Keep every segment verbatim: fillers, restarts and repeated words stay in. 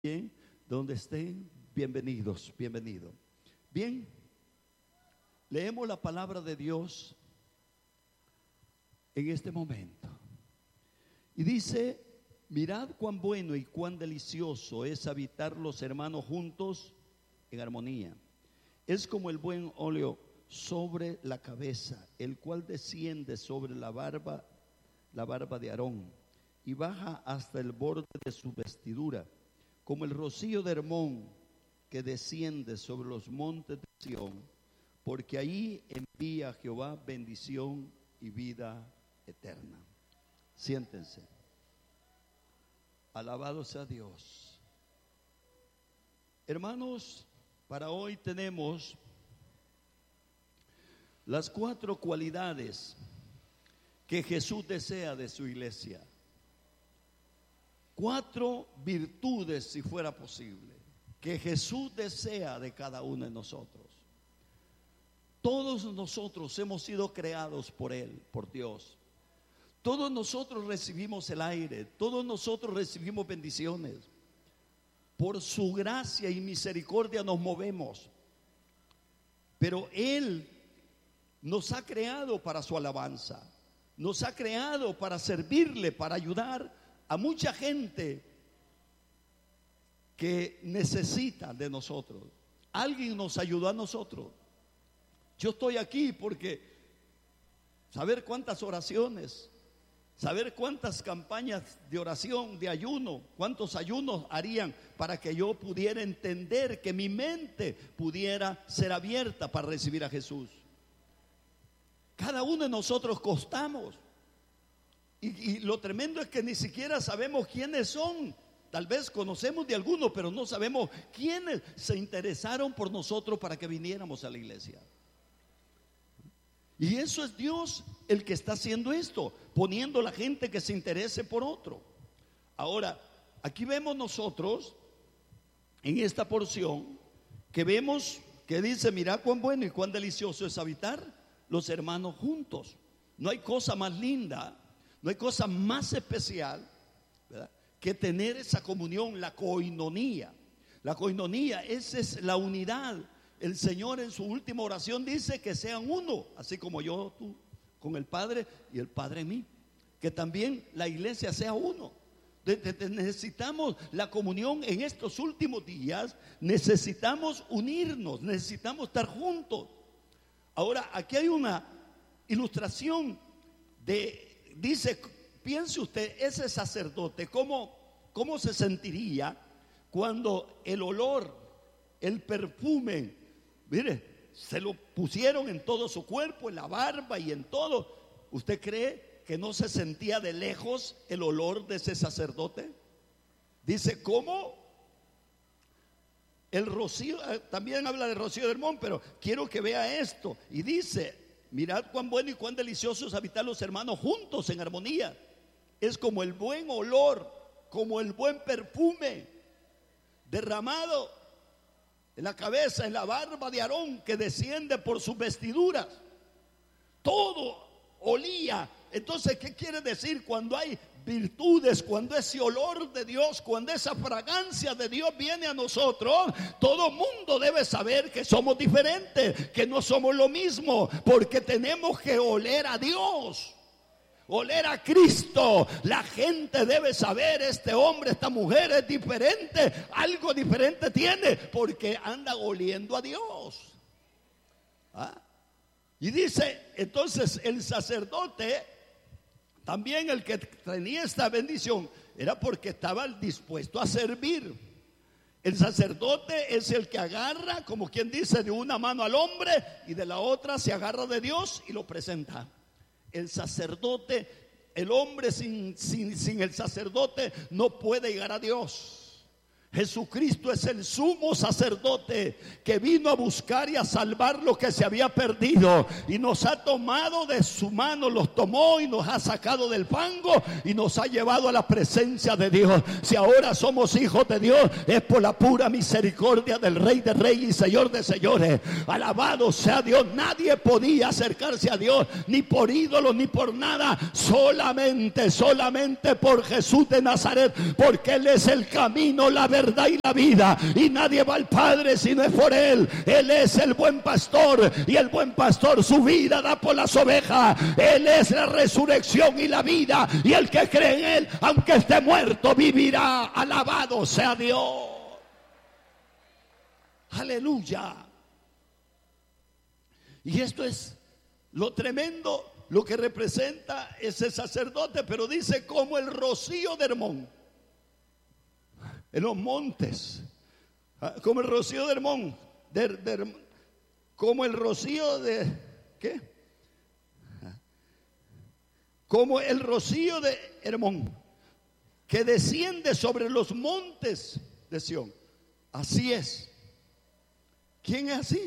Bien, donde estén, bienvenidos, bienvenido. Bien, leemos la palabra de Dios en este momento. Y dice: mirad cuán bueno y cuán delicioso es habitar los hermanos juntos en armonía. Es como el buen óleo sobre la cabeza, el cual desciende sobre la barba, la barba de Aarón, y baja hasta el borde de su vestidura, como el rocío de Hermón que desciende sobre los montes de Sión, porque ahí envía Jehová bendición y vida eterna. Siéntense. Alabado sea Dios. Hermanos, para hoy tenemos las cuatro cualidades que Jesús desea de su iglesia. Cuatro virtudes, si fuera posible, que Jesús desea de cada uno de nosotros. Todos nosotros hemos sido creados por Él, por Dios. Todos nosotros recibimos el aire, todos nosotros recibimos bendiciones. Por su gracia y misericordia nos movemos. Pero Él nos ha creado para su alabanza, nos ha creado para servirle, para ayudar a mucha gente que necesita de nosotros. Alguien nos ayudó a nosotros. Yo estoy aquí porque saber cuántas oraciones, saber cuántas campañas de oración, de ayuno, cuántos ayunos harían para que yo pudiera entender, que mi mente pudiera ser abierta para recibir a Jesús. Cada uno de nosotros costamos. Y, y lo tremendo es que ni siquiera sabemos quiénes son. Tal vez conocemos de algunos, pero no sabemos quiénes se interesaron por nosotros para que viniéramos a la iglesia. Y eso es Dios el que está haciendo esto, poniendo la gente que se interese por otro. Ahora, aquí vemos nosotros, en esta porción, que vemos que dice: mirad cuán bueno y cuán delicioso es habitar los hermanos juntos. No hay cosa más linda, no hay cosa más especial, ¿verdad?, que tener esa comunión, la coinonía. La coinonía, esa es la unidad. El Señor en su última oración dice que sean uno, así como yo, tú, con el Padre y el Padre en mí. Que también la iglesia sea uno. De, de, de, necesitamos la comunión en estos últimos días. Necesitamos unirnos, necesitamos estar juntos. Ahora, aquí hay una ilustración de... Dice, piense usted, ese sacerdote, ¿cómo, cómo se sentiría cuando el olor, el perfume, mire, se lo pusieron en todo su cuerpo, en la barba y en todo? ¿Usted cree que no se sentía de lejos el olor de ese sacerdote? Dice, ¿cómo? El rocío, también habla de rocío de Hermón, pero quiero que vea esto. Y dice: mirad cuán bueno y cuán delicioso es habitar los hermanos juntos en armonía. Es como el buen olor, como el buen perfume derramado en la cabeza, en la barba de Aarón, que desciende por sus vestiduras. Todo olía. Entonces, ¿qué quiere decir? Cuando hay virtudes, cuando ese olor de Dios, cuando esa fragancia de Dios viene a nosotros, todo mundo debe saber que somos diferentes, que no somos lo mismo, porque tenemos que oler a Dios, oler a Cristo. La gente debe saber: este hombre, esta mujer es diferente, algo diferente tiene, porque anda oliendo a Dios. ¿Ah? Y dice, entonces el sacerdote, también el que tenía esta bendición, era porque estaba dispuesto a servir. El sacerdote es el que agarra, como quien dice, de una mano al hombre y de la otra se agarra de Dios y lo presenta. El sacerdote, el hombre sin, sin, sin el sacerdote no puede llegar a Dios. Jesucristo es el sumo sacerdote que vino a buscar y a salvar lo que se había perdido, y nos ha tomado de su mano, los tomó y nos ha sacado del fango y nos ha llevado a la presencia de Dios. Si ahora somos hijos de Dios, es por la pura misericordia del Rey de Reyes y Señor de Señores. Alabado sea Dios. Nadie podía acercarse a Dios, ni por ídolos ni por nada, solamente, solamente por Jesús de Nazaret, porque Él es el camino, la verdad verdad y la vida, y nadie va al Padre si no es por Él. Él es el buen pastor, y el buen pastor su vida da por las ovejas. Él es la resurrección y la vida, y el que cree en Él, aunque esté muerto, vivirá. Alabado sea Dios. Aleluya. Y esto es lo tremendo, lo que representa ese sacerdote, pero dice como el rocío de Hermón en los montes, como el rocío de Hermón, de, de, como el rocío de, ¿qué? Como el rocío de Hermón, que desciende sobre los montes de Sión. Así es. ¿Quién es así?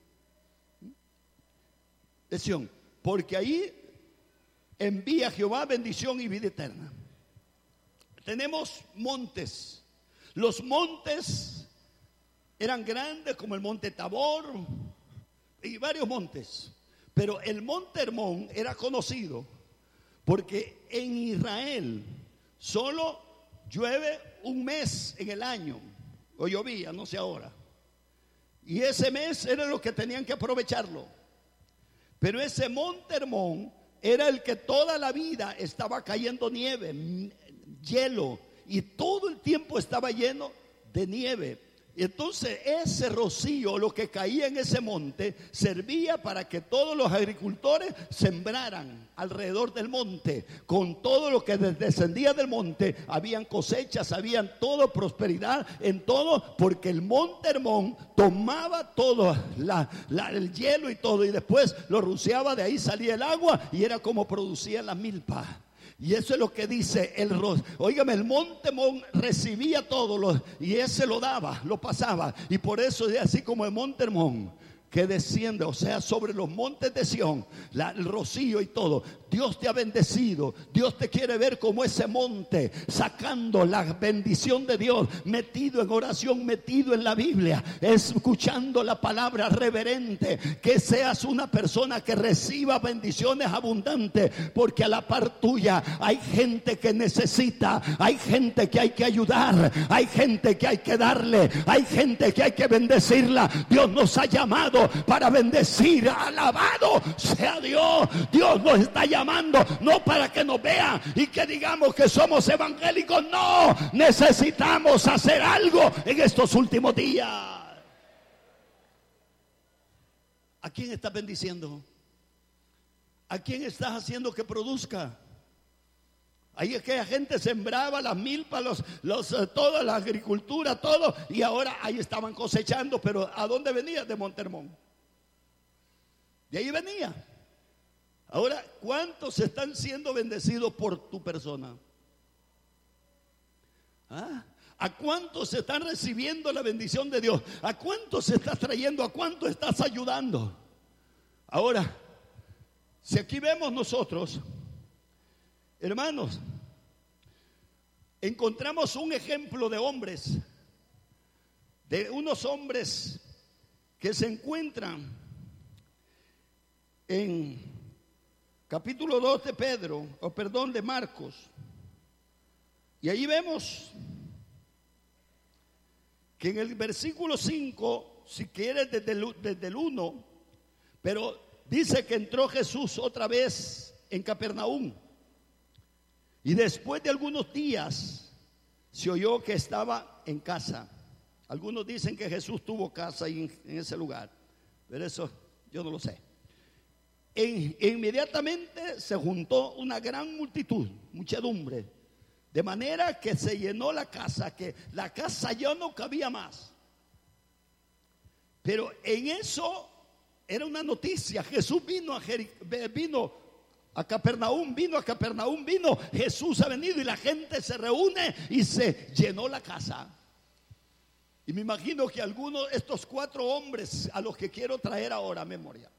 De Sión. Porque ahí envía Jehová bendición y vida eterna. Tenemos montes. Los montes eran grandes, como el monte Tabor y varios montes. Pero el monte Hermón era conocido porque en Israel solo llueve un mes en el año, o llovía, no sé ahora. Y ese mes era lo que tenían que aprovecharlo. Pero ese monte Hermón era el que toda la vida estaba cayendo nieve, hielo, y todo el tiempo estaba lleno de nieve. Y entonces ese rocío, lo que caía en ese monte, servía para que todos los agricultores sembraran alrededor del monte. Con todo lo que descendía del monte, habían cosechas, habían todo, prosperidad en todo, porque el monte Hermón tomaba todo, la, la, el hielo y todo, y después lo rociaba, de ahí salía el agua, y era como producía la milpa. Y eso es lo que dice el rocío. Óigame, el monte Hermón recibía todo lo, y ese lo daba, lo pasaba. Y por eso es así como el monte Hermón, que desciende, o sea, sobre los montes de Sión, la, el rocío y todo. Dios te ha bendecido. Dios te quiere ver como ese monte, sacando la bendición de Dios, metido en oración, metido en la Biblia, escuchando la palabra reverente. Que seas una persona que reciba bendiciones abundantes, porque a la par tuya hay gente que necesita, hay gente que hay que ayudar, hay gente que hay que darle, hay gente que hay que bendecirla. Dios nos ha llamado para bendecir. Alabado sea Dios. Dios nos está llamando no para que nos vean y que digamos que somos evangélicos. No, necesitamos hacer algo en estos últimos días. ¿A quién estás bendiciendo? ¿A quién estás haciendo que produzca? Ahí aquella gente sembraba las milpas, los, los, toda la agricultura, todo, y ahora ahí estaban cosechando. Pero ¿a dónde venía? De Monte Hermón. De ahí venía. Ahora, ¿cuántos están siendo bendecidos por tu persona? ¿Ah? ¿A cuántos están recibiendo la bendición de Dios? ¿A cuántos estás trayendo? ¿A cuántos estás ayudando? Ahora, si aquí vemos nosotros, hermanos, encontramos un ejemplo de hombres, de unos hombres que se encuentran en capítulo dos de Pedro, o perdón, de Marcos. Y ahí vemos que en el versículo cinco, si quieres desde el, desde el uno, pero dice que entró Jesús otra vez en Capernaum. Y después de algunos días se oyó que estaba en casa. Algunos dicen que Jesús tuvo casa ahí en, en ese lugar, pero eso yo no lo sé. E, e inmediatamente se juntó una gran multitud, muchedumbre, de manera que se llenó la casa, que la casa ya no cabía más. Pero en eso era una noticia. Jesús vino a Jericó, vino a Capernaum, vino a Capernaum, vino, Jesús ha venido, y la gente se reúne y se llenó la casa. Y me imagino que algunos de estos cuatro hombres a los que quiero traer ahora a memoria,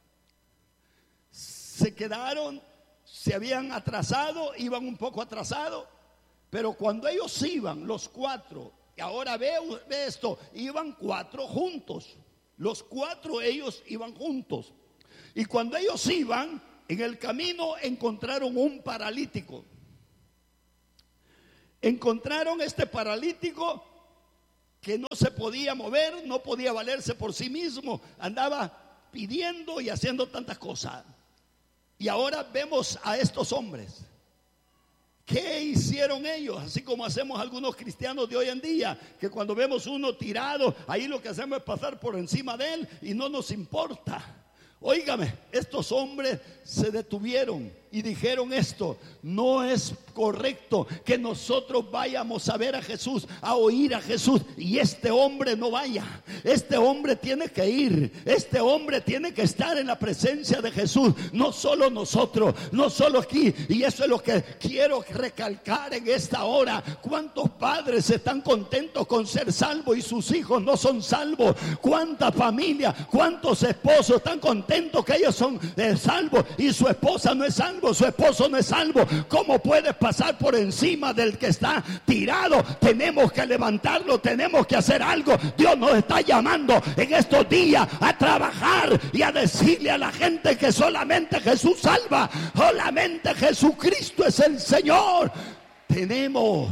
se quedaron, se habían atrasado, iban un poco atrasados, pero cuando ellos iban, los cuatro, y ahora ve, ve esto, iban cuatro juntos, los cuatro ellos iban juntos, y cuando ellos iban, en el camino encontraron un paralítico. Encontraron este paralítico que no se podía mover, no podía valerse por sí mismo, andaba pidiendo y haciendo tantas cosas. Y ahora vemos a estos hombres. ¿Qué hicieron ellos? Así como hacemos algunos cristianos de hoy en día, que cuando vemos uno tirado, ahí lo que hacemos es pasar por encima de él y no nos importa. Óigame, estos hombres se detuvieron y dijeron esto: no es correcto que nosotros vayamos a ver a Jesús, a oír a Jesús, y este hombre no vaya. Este hombre tiene que ir, este hombre tiene que estar en la presencia de Jesús, no solo nosotros, no solo aquí. Y eso es lo que quiero recalcar en esta hora. ¿Cuántos padres están contentos con ser salvos y sus hijos no son salvos? ¿Cuántas familias, cuántos esposos están contentos que ellos son eh, salvos y su esposa no es salvo, su esposo no es salvo? ¿Cómo puedes pasar por encima del que está tirado? Tenemos que levantarlo, tenemos que hacer algo. Dios nos está llamando en estos días a trabajar y a decirle a la gente que solamente Jesús salva, solamente Jesucristo es el Señor. Tenemos,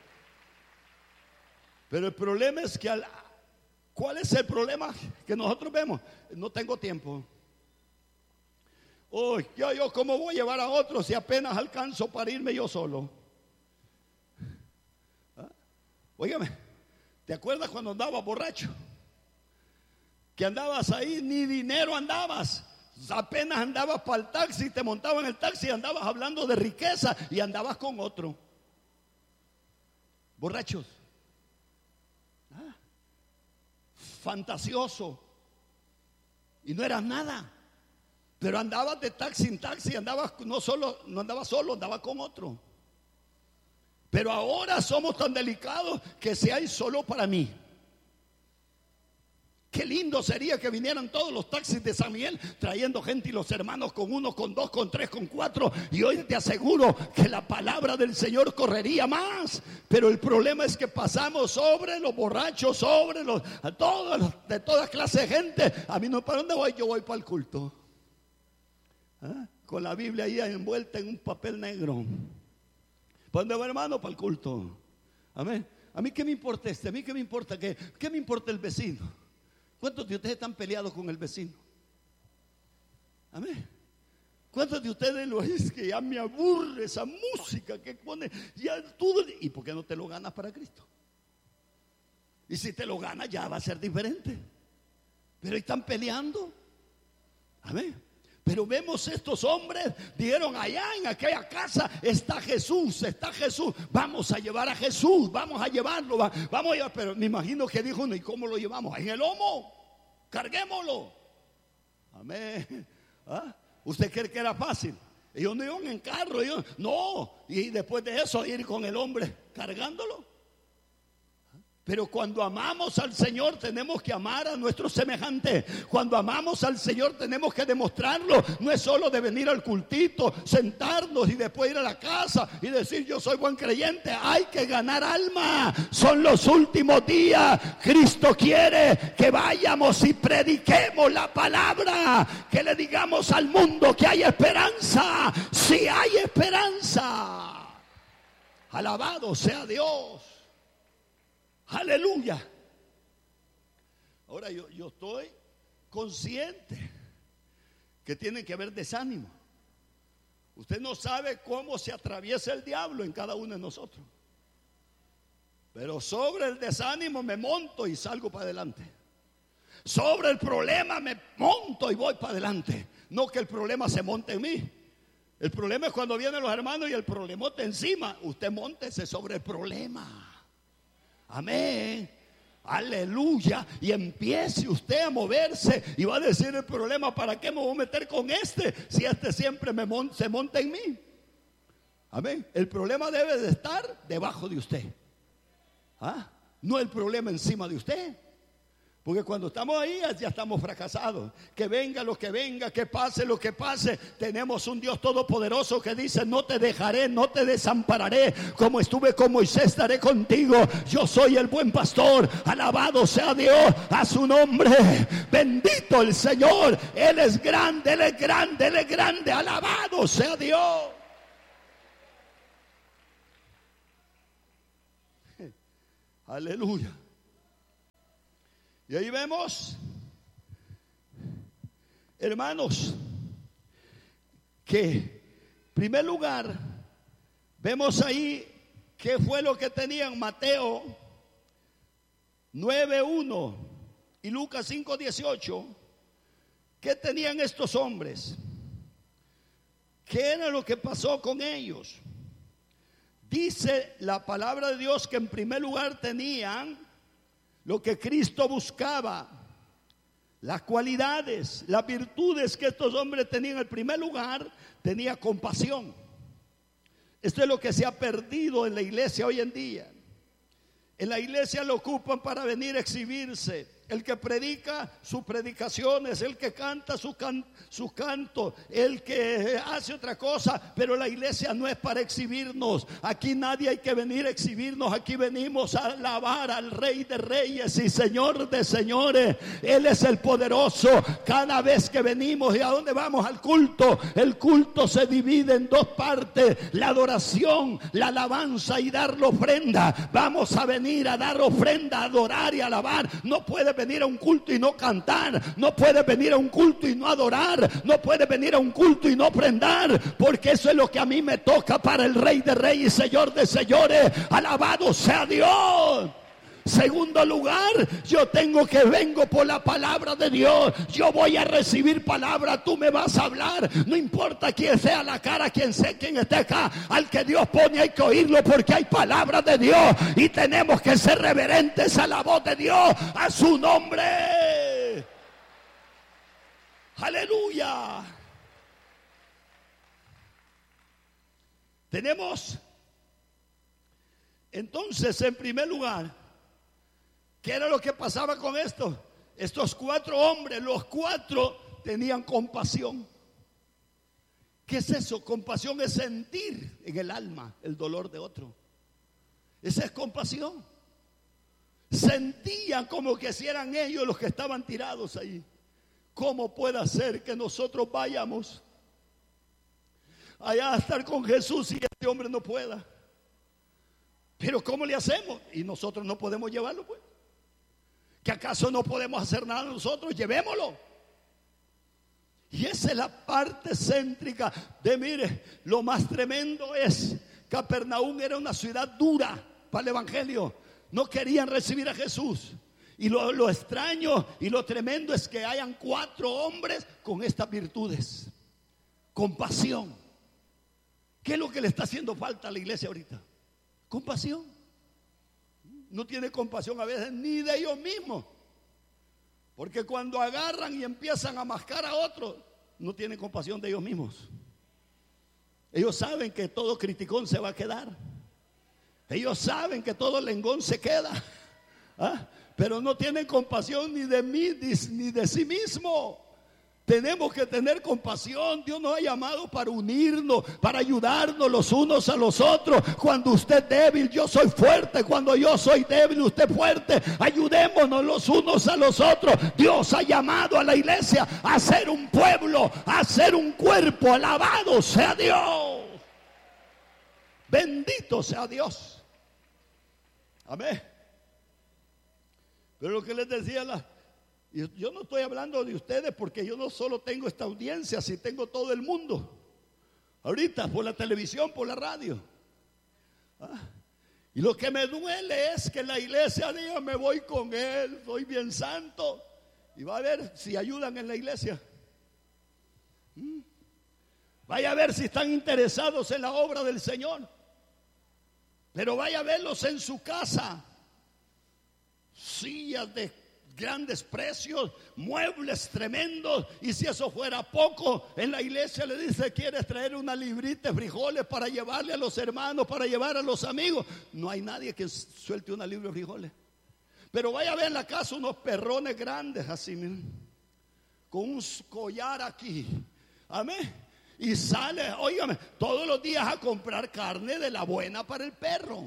pero el problema es que al, ¿cuál es el problema que nosotros vemos? No tengo tiempo. Oh, yo, yo cómo voy a llevar a otros si apenas alcanzo para irme yo solo. ¿Ah? Óigame, ¿te acuerdas cuando andabas borracho? Que andabas ahí, ni dinero andabas. Apenas andabas para el taxi, te montabas en el taxi y andabas hablando de riqueza y andabas con otro. Borrachos. ¿Ah? Fantasioso. Y no eras nada. Pero andabas de taxi en taxi, andabas no solo, no andabas solo, andabas con otro. Pero ahora somos tan delicados que si hay solo para mí. Qué lindo sería que vinieran todos los taxis de San Miguel trayendo gente y los hermanos con uno, con dos, con tres, con cuatro. Y hoy te aseguro que la palabra del Señor correría más. Pero el problema es que pasamos sobre los borrachos, sobre los, a todos, de toda clase de gente. A mí no, ¿para dónde voy? Yo voy para el culto. ¿Ah? Con la Biblia ahí envuelta en un papel negro. ¿Para dónde va, hermano? Para el culto. Amén. A mí qué me importa este, a mí qué me importa qué, qué me importa el vecino. ¿Cuántos de ustedes están peleados con el vecino? Amén. ¿Cuántos de ustedes lo es que ya me aburre esa música que pone ya todo? ¿Y por qué no te lo ganas para Cristo? Y si te lo ganas ya va a ser diferente. Pero están peleando. Amén. Pero vemos estos hombres, dijeron: allá en aquella casa está Jesús, está Jesús, vamos a llevar a Jesús, vamos a llevarlo, vamos a llevar. Pero me imagino que dijo uno: ¿y cómo lo llevamos? En el lomo, carguémoslo. Amén. ¿Ah? ¿Usted cree que era fácil? Ellos no iban en carro, ellos, no, y después de eso ir con el hombre cargándolo. Pero cuando amamos al Señor tenemos que amar a nuestros semejantes. Cuando amamos al Señor tenemos que demostrarlo. No es solo de venir al cultito, sentarnos y después ir a la casa y decir: yo soy buen creyente. Hay que ganar alma. Son los últimos días. Cristo quiere que vayamos y prediquemos la palabra, que le digamos al mundo que hay esperanza. Sí hay esperanza. Alabado sea Dios. Aleluya. Ahora yo, yo estoy consciente que tiene que haber desánimo. Usted no sabe cómo se atraviesa el diablo en cada uno de nosotros. Pero sobre el desánimo me monto y salgo para adelante. Sobre el problema me monto y voy para adelante. No que el problema se monte en mí. El problema es cuando vienen los hermanos y el problemote encima. Usted móntese sobre el problema. Amén. Aleluya. Y empiece usted a moverse y va a decir: el problema, ¿para qué me voy a meter con este si este siempre me mon- se monta en mí? Amén. El problema debe de estar debajo de usted. ¿Ah? No el problema encima de usted. Porque cuando estamos ahí ya estamos fracasados. Que venga lo que venga, que pase lo que pase, tenemos un Dios todopoderoso que dice: no te dejaré, no te desampararé. Como estuve con Moisés, estaré contigo. Yo soy el buen pastor. Alabado sea Dios, a su nombre. Bendito el Señor. Él es grande, Él es grande, Él es grande. Alabado sea Dios. Aleluya. Y ahí vemos, hermanos, que en primer lugar vemos ahí qué fue lo que tenían Mateo nueve uno y Lucas cinco dieciocho. ¿Qué tenían estos hombres? ¿Qué era lo que pasó con ellos? Dice la palabra de Dios que en primer lugar tenían lo que Cristo buscaba, las cualidades, las virtudes que estos hombres tenían. En primer lugar, tenía compasión. Esto es lo que se ha perdido en la iglesia hoy en día. En la iglesia lo ocupan para venir a exhibirse. El que predica sus predicaciones, el que canta su, can, su canto, el que hace otra cosa, pero la iglesia no es para exhibirnos. Aquí nadie hay que venir a exhibirnos. Aquí venimos a alabar al Rey de Reyes y Señor de Señores. Él es el poderoso. Cada vez que venimos, ¿y a dónde vamos? Al culto. El culto se divide en dos partes: la adoración, la alabanza y dar la ofrenda. Vamos a venir a dar ofrenda, a adorar y alabar. No puede venir a un culto y no cantar, no puede venir a un culto y no adorar, no puede venir a un culto y no ofrendar, porque eso es lo que a mí me toca para el Rey de Reyes y Señor de Señores. Alabado sea Dios. Segundo lugar, yo tengo que vengo por la palabra de Dios. Yo voy a recibir palabra, tú me vas a hablar. No importa quién sea la cara, quién sea, quién esté acá. Al que Dios pone hay que oírlo, porque hay palabra de Dios y tenemos que ser reverentes a la voz de Dios, a su nombre. Aleluya. Tenemos entonces, en primer lugar, ¿qué era lo que pasaba con esto? Estos cuatro hombres, los cuatro tenían compasión. ¿Qué es eso? Compasión es sentir en el alma el dolor de otro. Esa es compasión. Sentían como que si eran ellos los que estaban tirados ahí. ¿Cómo puede ser que nosotros vayamos allá a estar con Jesús y este hombre no pueda? Pero ¿cómo le hacemos? Y nosotros no podemos llevarlo, pues. ¿Que acaso no podemos hacer nada nosotros? Llevémoslo. Y esa es la parte céntrica de, mire, lo más tremendo es, Capernaum era una ciudad dura para el evangelio. No querían recibir a Jesús. Y lo, lo extraño y lo tremendo es que hayan cuatro hombres con estas virtudes. Compasión. ¿Qué es lo que le está haciendo falta a la iglesia ahorita? Compasión. No tiene compasión a veces ni de ellos mismos, porque cuando agarran y empiezan a mascar a otros, no tienen compasión de ellos mismos. Ellos saben que todo criticón se va a quedar. Ellos saben que todo lengón se queda, ¿ah? Pero no tienen compasión ni de mí ni de sí mismo. Tenemos que tener compasión. Dios nos ha llamado para unirnos, para ayudarnos los unos a los otros. Cuando usted es débil, yo soy fuerte. Cuando yo soy débil, usted es fuerte. Ayudémonos los unos a los otros. Dios ha llamado a la iglesia a ser un pueblo, a ser un cuerpo. Alabado sea Dios. Bendito sea Dios. Amén. Pero lo que les decía la... Y yo no estoy hablando de ustedes, porque yo no solo tengo esta audiencia, si tengo todo el mundo ahorita por la televisión, por la radio. ¿Ah? Y lo que me duele es que la iglesia diga: me voy con él, soy bien santo. Y va a ver si ayudan en la iglesia. ¿Mm? Vaya a ver si están interesados en la obra del Señor. Pero vaya a verlos en su casa. Sillas de grandes precios, muebles tremendos. Y si eso fuera poco, en la iglesia le dice: ¿quieres traer una librita de frijoles para llevarle a los hermanos, para llevar a los amigos? No hay nadie que suelte una libra de frijoles. Pero vaya a ver en la casa unos perrones grandes así, miren, con un collar aquí. Amén. Y sale, óigame, todos los días a comprar carne de la buena para el perro.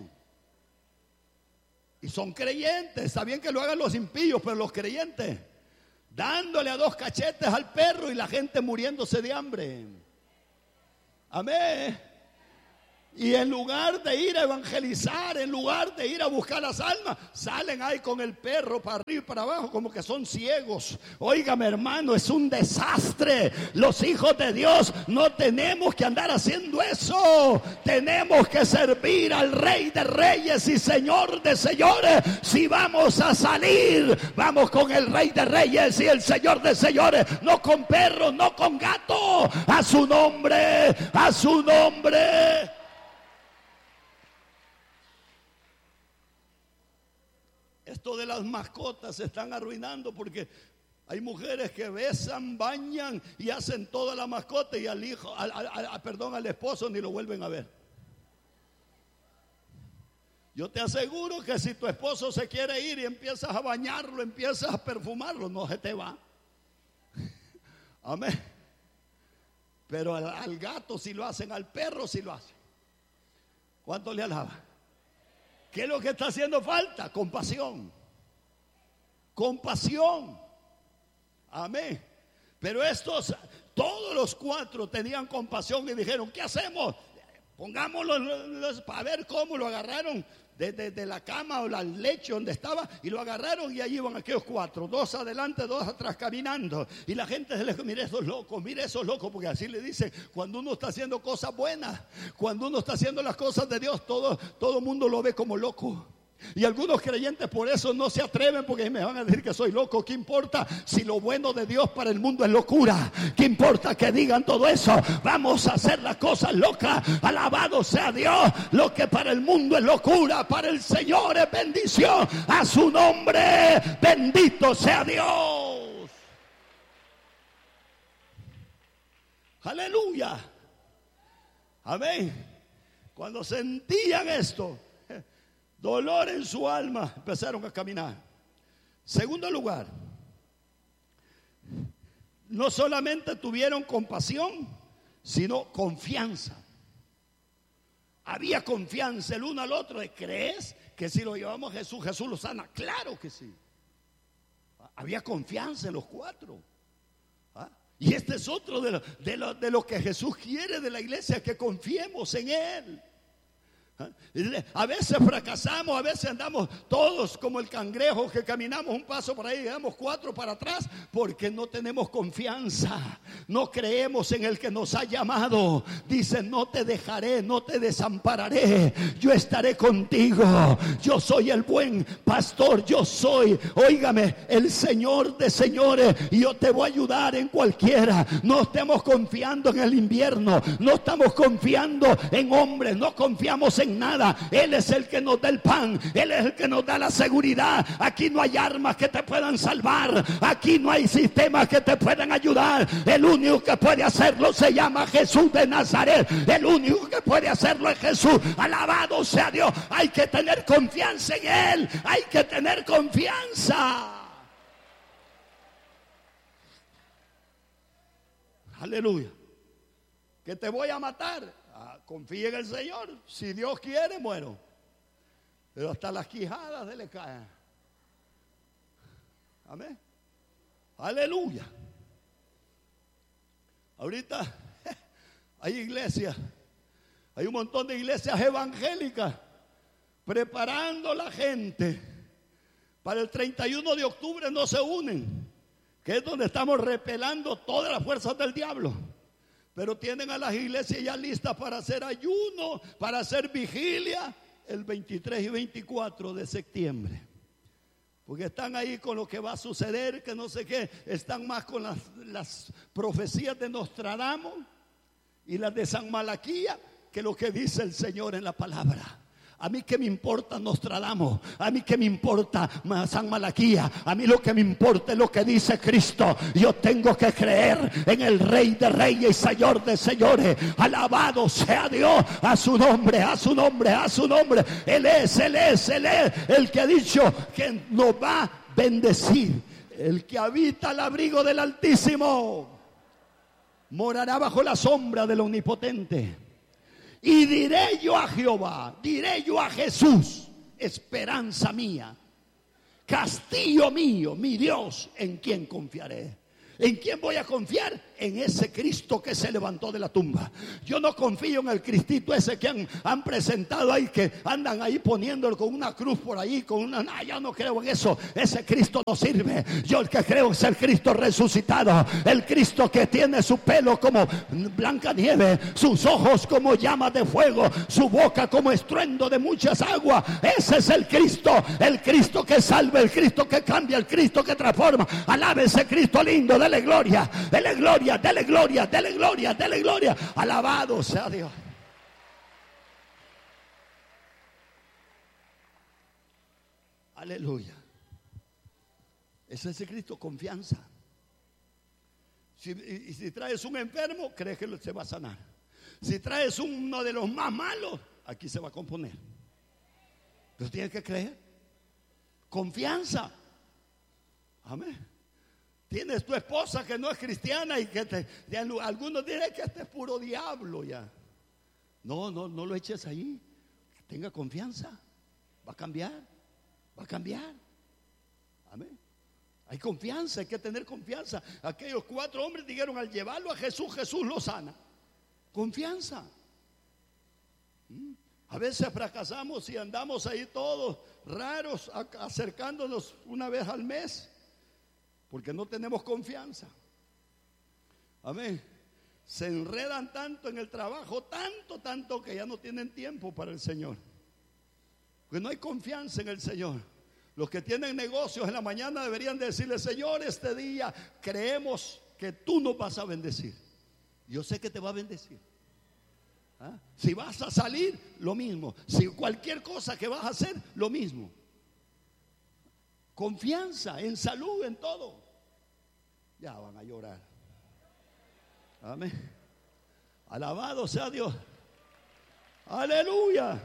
Y son creyentes. Está bien que lo hagan los impíos, pero los creyentes, dándole a dos cachetes al perro y la gente muriéndose de hambre. Amén. Y en lugar de ir a evangelizar, en lugar de ir a buscar las almas, salen ahí con el perro para arriba y para abajo como que son ciegos. Óigame, hermano, es un desastre. Los hijos de Dios no tenemos que andar haciendo eso. Tenemos que servir al Rey de Reyes y Señor de Señores. Si vamos a salir, vamos con el Rey de Reyes y el Señor de Señores. No con perros, no con gatos. A su nombre, a su nombre. Esto de las mascotas se están arruinando porque hay mujeres que besan, bañan y hacen toda la mascota y al hijo, al, al, al, perdón, al esposo ni lo vuelven a ver. Yo te aseguro que si tu esposo se quiere ir y empiezas a bañarlo, empiezas a perfumarlo, no se te va. Amén. Pero al, al gato sí lo hacen, al perro sí lo hacen. ¿Cuánto le alaba? ¿Qué es lo que está haciendo falta? Compasión. Compasión. Amén. Pero estos, todos los cuatro tenían compasión y dijeron, ¿qué hacemos? Pongámoslo para ver cómo lo agarraron de, de, de la cama o la leche donde estaba y lo agarraron y allí iban aquellos cuatro, dos adelante, dos atrás caminando. Y la gente se les dijo, mire esos locos, mire esos locos, porque así le dicen cuando uno está haciendo cosas buenas, cuando uno está haciendo las cosas de Dios, todo todo el mundo lo ve como loco. Y algunos creyentes por eso no se atreven porque me van a decir que soy loco. ¿Qué importa si lo bueno de Dios para el mundo es locura? ¿Qué importa que digan todo eso? Vamos a hacer las cosas locas. Alabado sea Dios. Lo que para el mundo es locura, para el Señor es bendición. A su nombre, bendito sea Dios. Aleluya. Amén. Cuando sentían esto, dolor en su alma, empezaron a caminar. Segundo lugar, no solamente tuvieron compasión, sino confianza. Había confianza el uno al otro. De, ¿crees que si lo llevamos a Jesús, Jesús lo sana? Claro que sí. Había confianza en los cuatro. ¿Ah? Y este es otro de lo, de, lo, de lo que Jesús quiere de la iglesia, que confiemos en Él. A veces fracasamos, a veces andamos todos como el cangrejo que caminamos un paso por ahí y damos cuatro para atrás porque no tenemos confianza, no creemos en el que nos ha llamado. Dice, no te dejaré, no te desampararé, yo estaré contigo, yo soy el buen pastor, yo soy, óigame, el Señor de señores y yo te voy a ayudar en cualquiera. No estemos confiando en el invierno, no estamos confiando en hombres, no confiamos en nada. Él es el que nos da el pan, Él es el que nos da la seguridad. Aquí no hay armas que te puedan salvar, aquí no hay sistemas que te puedan ayudar. El único que puede hacerlo se llama Jesús de Nazaret. El único que puede hacerlo es Jesús. Alabado sea Dios. Hay que tener confianza en Él, hay que tener confianza. Aleluya. Que te voy a matar. Confía en el Señor. Si Dios quiere, muero. Pero hasta las quijadas se le caen. Amén. Aleluya. Ahorita hay iglesias, hay un montón de iglesias evangélicas preparando a la gente para el treinta y uno de octubre. No se unen, que es donde estamos repelando todas las fuerzas del diablo. Pero tienen a las iglesias ya listas para hacer ayuno, para hacer vigilia el veintitrés y veinticuatro de septiembre. Porque están ahí con lo que va a suceder, que no sé qué. Están más con las, las profecías de Nostradamus y las de San Malaquía que lo que dice el Señor en la palabra. A mí que me importa Nostradamus, a mí que me importa San Malaquía, a mí lo que me importa es lo que dice Cristo. Yo tengo que creer en el Rey de Reyes y Señor de Señores. Alabado sea Dios, a su nombre, a su nombre, a su nombre. Él es, Él es, Él es el que ha dicho que nos va a bendecir. El que habita al abrigo del Altísimo morará bajo la sombra del Omnipotente. Y diré yo a Jehová, diré yo a Jesús, esperanza mía, castillo mío, mi Dios, en quien confiaré. ¿En quién voy a confiar? En ese Cristo que se levantó de la tumba. Yo no confío en el Cristito ese que han, han presentado ahí, que andan ahí poniéndolo con una cruz por ahí, con una... No, yo no creo en eso. Ese Cristo no sirve. Yo el que creo es el Cristo resucitado. El Cristo que tiene su pelo como blanca nieve, sus ojos como llamas de fuego, su boca como estruendo de muchas aguas. Ese es el Cristo. El Cristo que salva, el Cristo que cambia, el Cristo que transforma. Alabe ese Cristo lindo. Dele gloria, dele gloria, dele gloria, dele gloria, dele gloria. Alabado sea Dios. Aleluya. Ese es el Cristo, confianza. Si, y, y si traes un enfermo, crees que se va a sanar. Si traes uno de los más malos, aquí se va a componer. Pero tienes que creer. Confianza. Amén. Tienes tu esposa que no es cristiana y que te, ya, algunos dirán que este es puro diablo ya. No, no, no lo eches ahí. Tenga confianza. Va a cambiar. Va a cambiar. Amén. Hay confianza, hay que tener confianza. Aquellos cuatro hombres dijeron al llevarlo a Jesús, Jesús lo sana. Confianza. A veces fracasamos y andamos ahí todos raros, acercándonos una vez al mes. Porque no tenemos confianza. Amén. Se enredan tanto en el trabajo, tanto, tanto que ya no tienen tiempo para el Señor. Porque no hay confianza en el Señor. Los que tienen negocios en la mañana deberían decirle: Señor, este día creemos que tú nos vas a bendecir. Yo sé que te va a bendecir. ¿Ah? Si vas a salir, lo mismo. Si cualquier cosa que vas a hacer, lo mismo. Confianza en salud, en todo. Ya van a llorar. Amén. Alabado sea Dios. Aleluya.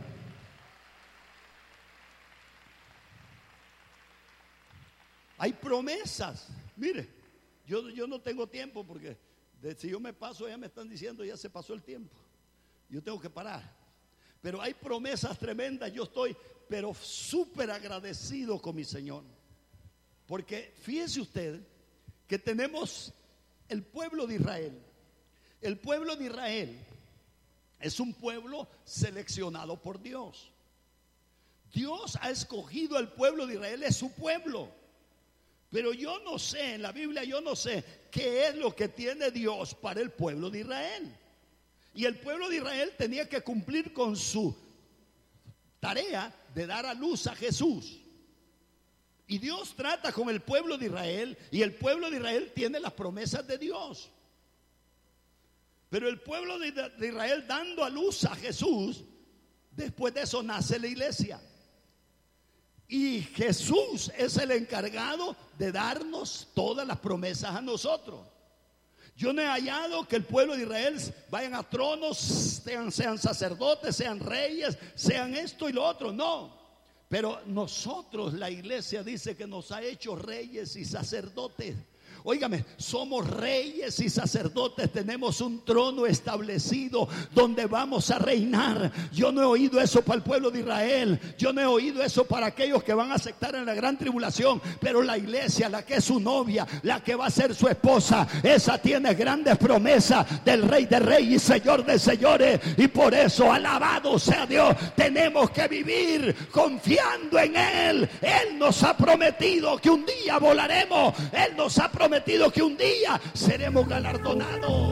Hay promesas. Mire, yo, yo no tengo tiempo porque de, si yo me paso, ya me están diciendo, ya se pasó el tiempo. Yo tengo que parar. Pero hay promesas tremendas. Yo estoy, pero súper agradecido con mi Señor. Porque fíjese usted que tenemos el pueblo de Israel. El pueblo de Israel es un pueblo seleccionado por Dios. Dios ha escogido al pueblo de Israel, es su pueblo. Pero yo no sé, en la Biblia yo no sé qué es lo que tiene Dios para el pueblo de Israel. Y el pueblo de Israel tenía que cumplir con su tarea de dar a luz a Jesús. Y Dios trata con el pueblo de Israel, y el pueblo de Israel tiene las promesas de Dios. Pero el pueblo de Israel dando a luz a Jesús, después de eso nace la iglesia. Y Jesús es el encargado de darnos todas las promesas a nosotros. Yo no he hallado que el pueblo de Israel vayan a tronos, sean, sean sacerdotes, sean reyes, sean esto y lo otro, no. Pero nosotros, la iglesia dice que nos ha hecho reyes y sacerdotes. Óigame, somos reyes y sacerdotes, tenemos un trono establecido donde vamos a reinar. Yo no he oído eso para el pueblo de Israel, yo no he oído eso para aquellos que van a aceptar en la gran tribulación. Pero la iglesia, la que es su novia, la que va a ser su esposa, esa tiene grandes promesas del Rey de Reyes y Señor de Señores. Y por eso, alabado sea Dios, tenemos que vivir confiando en Él. Él nos ha prometido que un día volaremos. Él nos ha prometido prometido que un día seremos galardonados.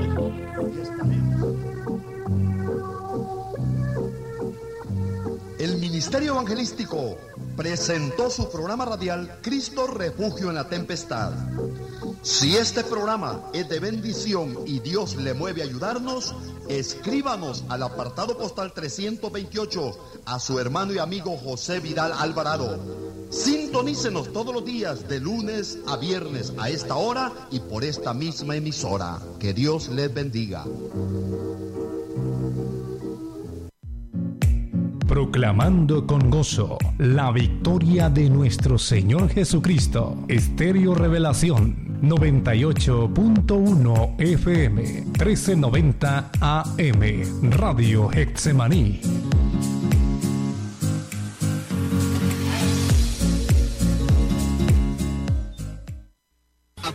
El Ministerio Evangelístico presentó su programa radial Cristo Refugio en la Tempestad. Si este programa es de bendición y Dios le mueve a ayudarnos, escríbanos al apartado postal trescientos veintiocho a su hermano y amigo José Vidal Alvarado. Sintonícenos todos los días de lunes a viernes a esta hora y por esta misma emisora. Que Dios les bendiga. Proclamando con gozo la victoria de nuestro Señor Jesucristo. Estéreo Revelación noventa y ocho punto uno F M, trece noventa A M, Radio Getsemaní.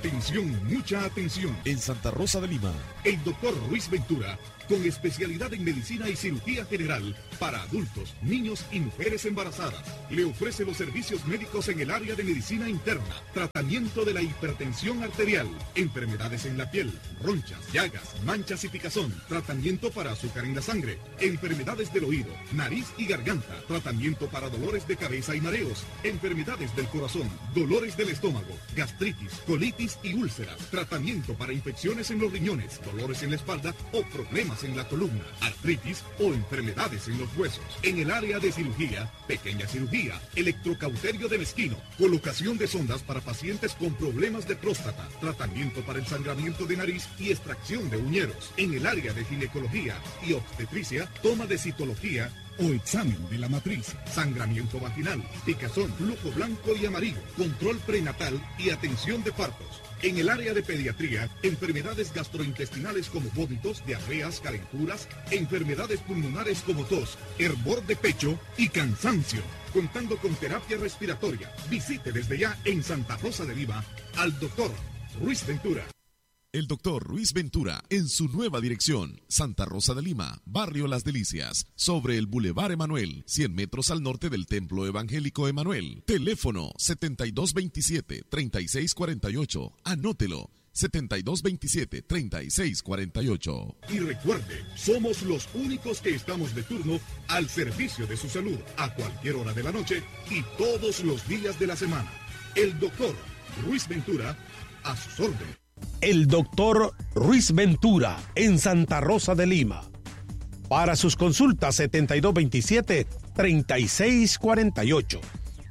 Atención, mucha atención. En Santa Rosa de Lima, el doctor Ruiz Ventura, con especialidad en medicina y cirugía general para adultos, niños y mujeres embarazadas, le ofrece los servicios médicos en el área de medicina interna, tratamiento de la hipertensión arterial, enfermedades en la piel, ronchas, llagas, manchas y picazón, tratamiento para azúcar en la sangre, enfermedades del oído, nariz y garganta, tratamiento para dolores de cabeza y mareos, enfermedades del corazón, dolores del estómago, gastritis, colitis y úlceras, tratamiento para infecciones en los riñones, dolores en la espalda o problemas en la columna, artritis o enfermedades en los huesos. En el área de cirugía, pequeña cirugía, electrocauterio de mezquino, colocación de sondas para pacientes con problemas de próstata, tratamiento para el sangramiento de nariz y extracción de uñeros. En el área de ginecología y obstetricia, toma de citología o examen de la matriz, sangramiento vaginal, picazón, flujo blanco y amarillo, control prenatal y atención de partos. En el área de pediatría, enfermedades gastrointestinales como vómitos, diarreas, calenturas, enfermedades pulmonares como tos, hervor de pecho y cansancio. Contando con terapia respiratoria. Visite desde ya en Santa Rosa de Lima al doctor Ruiz Ventura. El doctor Ruiz Ventura, en su nueva dirección, Santa Rosa de Lima, Barrio Las Delicias, sobre el Boulevard Emanuel, cien metros al norte del Templo Evangélico Emanuel. Teléfono setenta y dos veintisiete, treinta y seis cuarenta y ocho. Anótelo, setenta y dos veintisiete, treinta y seis cuarenta y ocho. Y recuerde, somos los únicos que estamos de turno al servicio de su salud, a cualquier hora de la noche y todos los días de la semana. El doctor Ruiz Ventura, a sus órdenes. El doctor Ruiz Ventura, en Santa Rosa de Lima. Para sus consultas, setenta y dos veintisiete, treinta y seis cuarenta y ocho.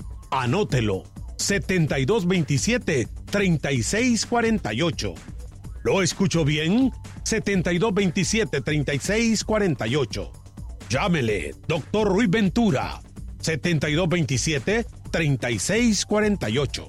Anótelo, setenta y dos veintisiete, treinta y seis cuarenta y ocho. ¿Lo escucho bien? setenta y dos veintisiete, treinta y seis cuarenta y ocho. Llámele, doctor Ruiz Ventura, setenta y dos veintisiete, treinta y seis cuarenta y ocho.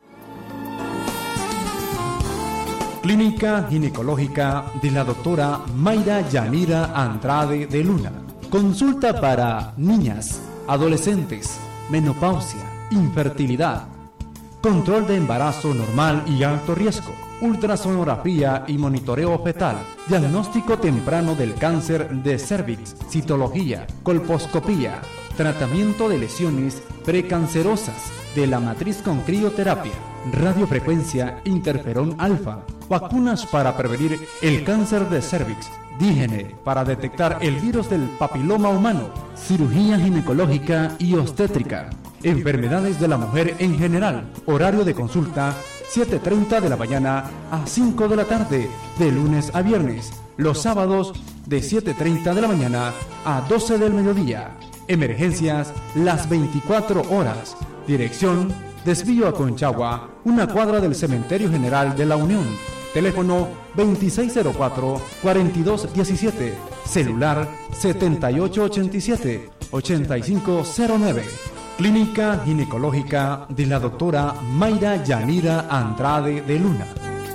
Clínica Ginecológica de la doctora Mayra Yanira Andrade de Luna. Consulta para niñas, adolescentes, menopausia, infertilidad, control de embarazo normal y alto riesgo, ultrasonografía y monitoreo fetal, diagnóstico temprano del cáncer de cervix, citología, colposcopía, tratamiento de lesiones precancerosas de la matriz con crioterapia, radiofrecuencia, interferón alfa, vacunas para prevenir el cáncer de cervix, dígene para detectar el virus del papiloma humano, cirugía ginecológica y obstétrica, enfermedades de la mujer en general, horario de consulta siete y media de la mañana a cinco de la tarde, de lunes a viernes, los sábados de siete y media de la mañana a doce del mediodía, emergencias las veinticuatro horas, dirección Desvío a Conchagua, una cuadra del Cementerio General de la Unión. Teléfono veintiséis cero cuatro, cuarenta y dos diecisiete. Celular setenta y ocho ochenta y siete, ochenta y cinco cero nueve. Clínica Ginecológica de la doctora Mayra Yanira Andrade de Luna.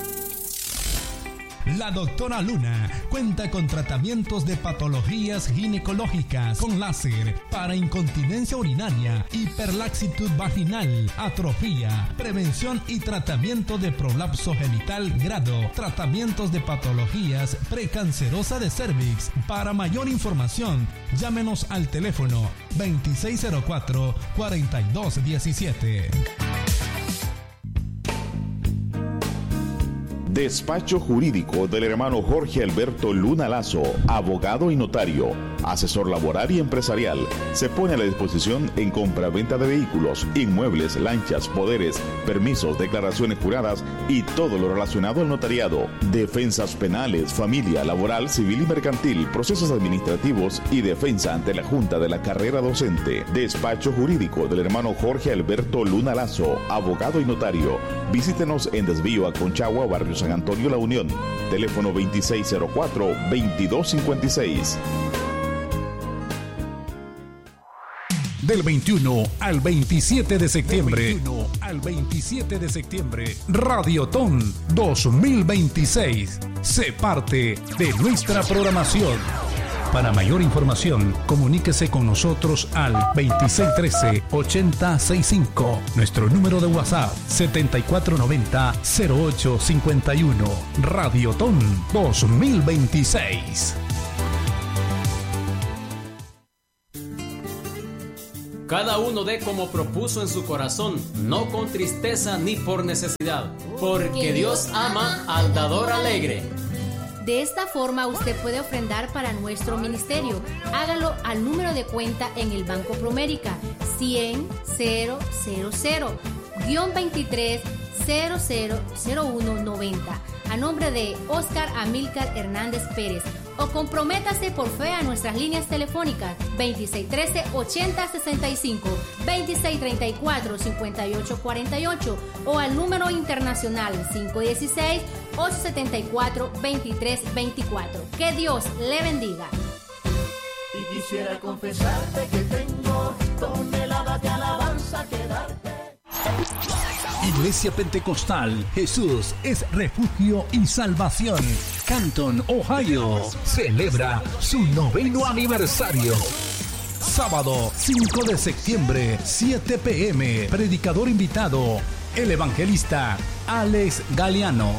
La doctora Luna cuenta con tratamientos de patologías ginecológicas con láser para incontinencia urinaria, hiperlaxitud vaginal, atrofía, prevención y tratamiento de prolapso genital grado, tratamientos de patologías precancerosa de cervix. Para mayor información, llámenos al teléfono veintiséis cero cuatro, cuarenta y dos diecisiete. Despacho jurídico del hermano Jorge Alberto Luna Lazo, abogado y notario, asesor laboral y empresarial. Se pone a la disposición en compra-venta de vehículos, inmuebles, lanchas, poderes, permisos, declaraciones juradas y todo lo relacionado al notariado. Defensas penales, familia, laboral, civil y mercantil, procesos administrativos y defensa ante la Junta de la Carrera Docente. Despacho jurídico del hermano Jorge Alberto Luna Lazo, abogado y notario. Visítenos en Desvío a Conchagua, Barrio San Antonio, La Unión. Teléfono veintiséis cero cuatro, veintidós cincuenta y seis. Del veintiuno al veintisiete de septiembre. veintiuno al veintisiete de septiembre. Radiotón dos mil veintiséis. Sé parte de nuestra programación. Para mayor información, comuníquese con nosotros al veintiséis trece, ochenta sesenta y cinco. Nuestro número de WhatsApp setenta y cuatro noventa, cero ocho cincuenta y uno. Radiotón dos mil veintiséis. Cada uno dé como propuso en su corazón, no con tristeza ni por necesidad, porque Dios ama al dador alegre. De esta forma usted puede ofrendar para nuestro ministerio. Hágalo al número de cuenta en el Banco Promérica cien, cero, cero, cero, veintitrés, cero cero cero uno noventa, a nombre de Oscar Amílcar Hernández Pérez. O comprométase por fe a nuestras líneas telefónicas veintiséis trece, ochenta sesenta y cinco, veintiséis treinta y cuatro, cincuenta y ocho cuarenta y ocho o al número internacional cinco uno seis, ocho siete cuatro, veintitrés veinticuatro. Que Dios le bendiga. Y quisiera confesarte que tengo toneladas de alabanza que darte. Iglesia Pentecostal Jesús es refugio y salvación. Canton, Ohio, celebra su noveno aniversario. Sábado cinco de septiembre, siete p m Predicador invitado, el evangelista Alex Galeano.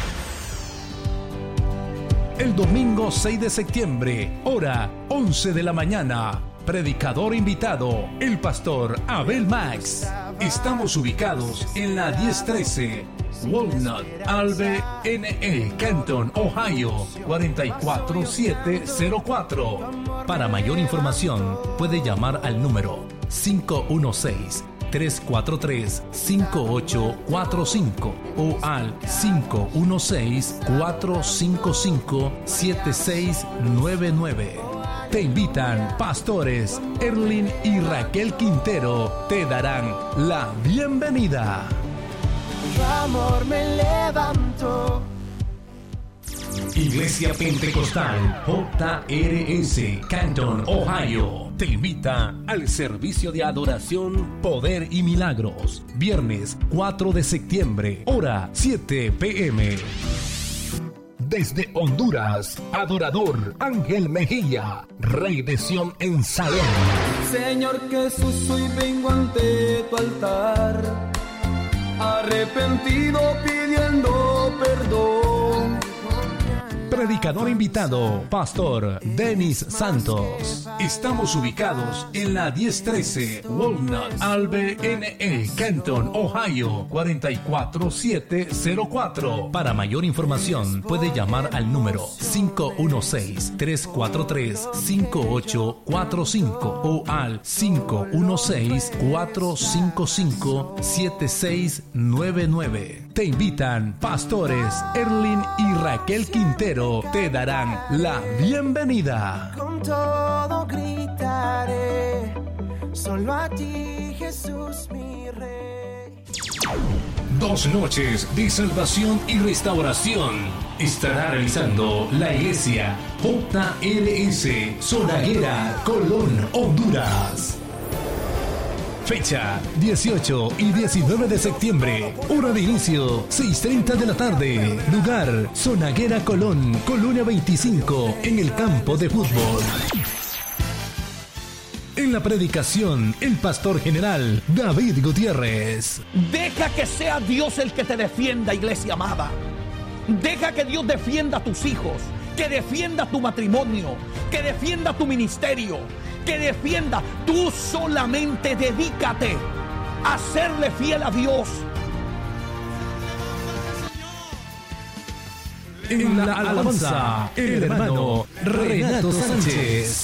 El domingo seis de septiembre, hora once de la mañana. Predicador invitado, el pastor Abel Max. Estamos ubicados en la diez trece Walnut Alve N E, Canton, Ohio, cuatro cuatro siete cero cuatro. Para mayor información, puede llamar al número cinco uno seis, tres cuatro tres, cinco ocho cuatro cinco o al cinco uno seis, cuatro cinco cinco, siete seis nueve nueve. Te invitan pastores Erlin y Raquel Quintero. Te darán la bienvenida. Tu amor me levantó. Iglesia Pentecostal J R S, Canton, Ohio, te invita al servicio de adoración, poder y milagros. Viernes cuatro de septiembre, hora siete p m Desde Honduras, adorador Ángel Mejía, Rey de Sión en Salem. Señor Jesús, hoy vengo ante tu altar, arrepentido pidiendo perdón. Predicador invitado, Pastor Denis Santos. Estamos ubicados en la diez trece Walnut Alve N E, Canton, Ohio, cuatro cuatro siete cero cuatro. Para mayor información, puede llamar al número cinco uno seis, tres cuatro tres, cinco ocho cuatro cinco o al cinco uno seis, cuatro cinco cinco, siete seis nueve nueve. Te invitan pastores Erlin y Raquel Quintero. Te darán la bienvenida. Con todo gritaré, solo a ti, Jesús, mi Rey. Dos noches de salvación y restauración estará realizando la iglesia J R S Sonaguera, Colón, Honduras. Fecha dieciocho y diecinueve de septiembre. Hora de inicio seis treinta de la tarde. Lugar Sonaguera, Colón, Colonia veinticinco, en el campo de fútbol. En la predicación, el pastor general David Gutiérrez. Deja que sea Dios el que te defienda, iglesia amada. Deja que Dios defienda a tus hijos, que defienda tu matrimonio, que defienda tu ministerio, que defienda. Tú solamente dedícate a serle fiel a Dios. En la alabanza, el hermano Renato Sánchez.